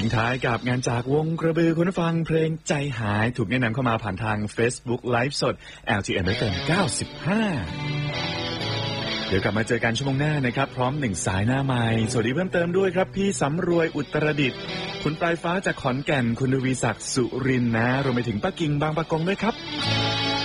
งท้ายกับงานจากวงกระบือคุณฟังเพลงใจหายถูกแนะนำเข้ามาผ่านทาง Facebook Live สด LTN FM 95เดี๋ยวกลับมาเจอกันชั่วโมงหน้านะครับพร้อม1สายหน้าไมค์สวัสดีเพิ่มเติมด้วยครับพี่สำรวยอุตรดิตถ์คุณปลายฟ้าจากขอนแก่นคุณทวีศักดิ์สุรินทร์นะรวมไปถึงป้ากิ่งบางปะกงด้วยครับ